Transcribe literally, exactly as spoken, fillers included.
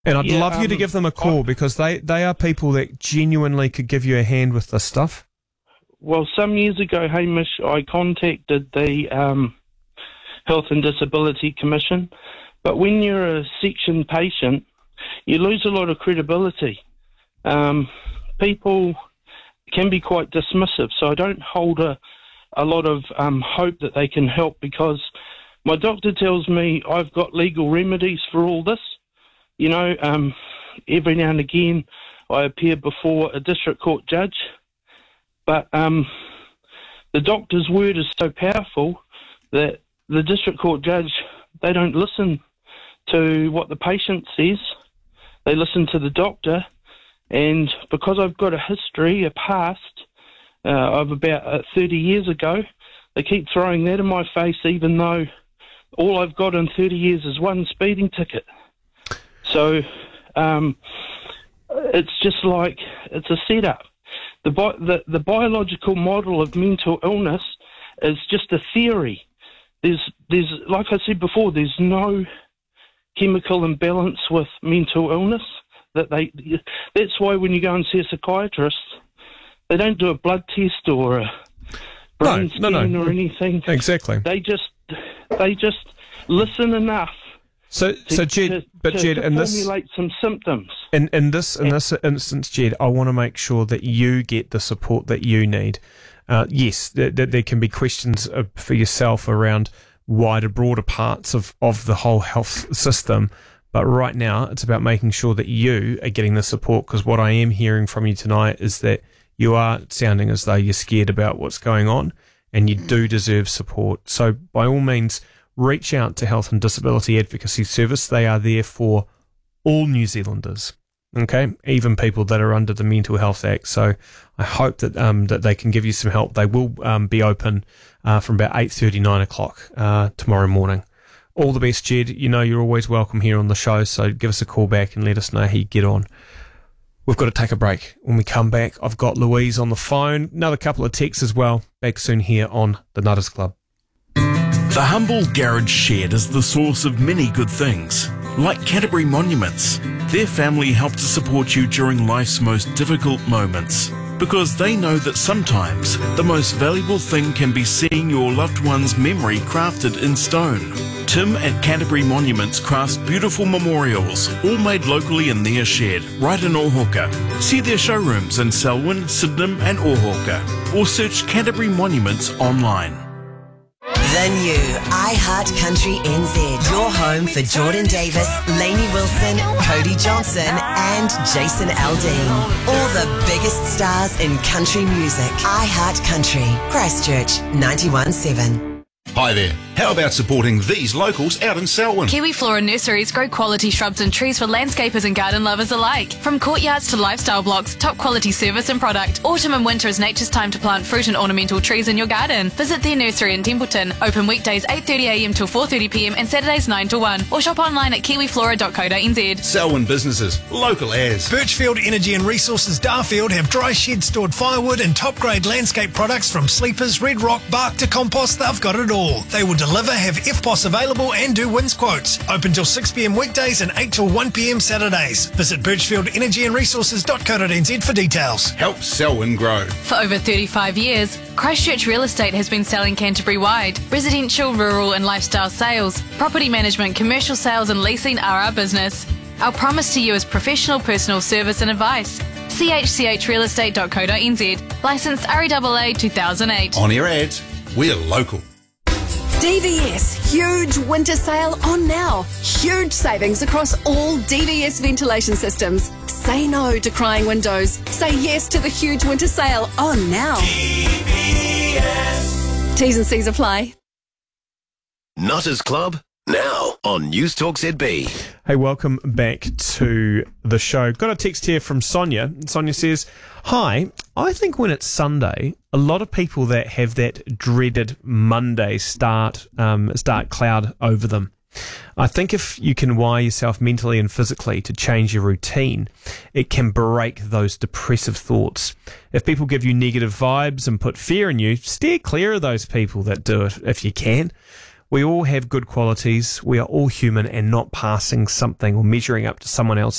And I'd Yeah, love you to um, give them a call I- because they, they are people that genuinely could give you a hand with this stuff. Well, some years ago, Hamish, I contacted the um, Health and Disability Commission, but when you're a section patient, you lose a lot of credibility. Um, people can be quite dismissive, so I don't hold a, a lot of um, hope that they can help, because my doctor tells me I've got legal remedies for all this. You know, um, every now and again I appear before a district court judge, but um, the doctor's word is so powerful that the district court judge, they don't listen to what the patient says. They listen to the doctor, and because I've got a history, a past uh, of about uh, thirty years ago, they keep throwing that in my face, even though all I've got in thirty years is one speeding ticket. So um, it's just like, it's a setup. The, bi- the the biological model of mental illness is just a theory. There's there's like I said before, there's no chemical imbalance with mental illness. That they that's why when you go and see a psychiatrist, they don't do a blood test or a brain No, no, scan no. or anything. Exactly. They just they just listen enough. So, To, so Jed, to, but to, Jed, to in this, formulate some symptoms. in, in this, in this instance, Jed, I want to make sure that you get the support that you need. Uh, yes, that th- there can be questions uh, for yourself around wider, broader parts of, of the whole health system. But right now, it's about making sure that you are getting the support, because what I am hearing from you tonight is that you are sounding as though you're scared about what's going on, and you do deserve support. So by all means, reach out to Health and Disability Advocacy Service. They are there for all New Zealanders, okay, even people that are under the Mental Health Act. So I hope that um, that they can give you some help. They will um, be open uh, from about eight thirty, nine o'clock uh, tomorrow morning. All the best, Jed. You know you're always welcome here on the show, so give us a call back and let us know how you get on. We've got to take a break. When we come back, I've got Louise on the phone, another couple of texts as well. Back soon here on the Nutters Club. The humble garage shed is the source of many good things, like Canterbury Monuments. Their family help to support you during life's most difficult moments, because they know that sometimes the most valuable thing can be seeing your loved one's memory crafted in stone. Tim at Canterbury Monuments crafts beautiful memorials, all made locally in their shed, right in Ōhoka. See their showrooms in Selwyn, Sydenham and Ōhoka, or search Canterbury Monuments online. The new iHeart Country N Z. Your home for Jordan Davis, Lainey Wilson, Cody Johnson and Jason Aldean. All the biggest stars in country music. iHeart Country. Christchurch ninety-one point seven. Hi there. How about supporting these locals out in Selwyn? Kiwi Flora Nurseries grow quality shrubs and trees for landscapers and garden lovers alike. From courtyards to lifestyle blocks, top quality service and product. Autumn and winter is nature's time to plant fruit and ornamental trees in your garden. Visit their nursery in Templeton. Open weekdays eight thirty a m till four thirty p m and Saturdays nine to one. Or shop online at kiwi flora dot co dot n z. Selwyn businesses, local as. Birchfield Energy and Resources Darfield have dry shed stored firewood and top grade landscape products from sleepers, red rock, bark to compost. They've got it all. They will deliver, have F P O S available and do wins quotes. Open till six p m weekdays and eight till one p m Saturdays. Visit birchfield energy and resources dot co dot n z for details. Help Selwyn grow. For over thirty-five years, Christchurch Real Estate has been selling Canterbury-wide. Residential, rural and lifestyle sales, property management, commercial sales and leasing are our business. Our promise to you is professional personal service and advice. c h c h real estate dot co dot n z. Licensed R E A A two thousand eight. On air ads, we're local. D V S huge winter sale on now. Huge savings across all D V S ventilation systems. Say no to crying windows. Say yes to the huge winter sale on now. D V S. T's and C's apply. Nutters Club, now on News Talk Z B. Hey, welcome back to the show. Got a text here from Sonia. Sonia says, hi, I think when it's Sunday, a lot of people that have that dreaded Monday start, um, start cloud over them. I think if you can wire yourself mentally and physically to change your routine, it can break those depressive thoughts. If people give you negative vibes and put fear in you, steer clear of those people that do it if you can. We all have good qualities. We are all human and not passing something or measuring up to someone else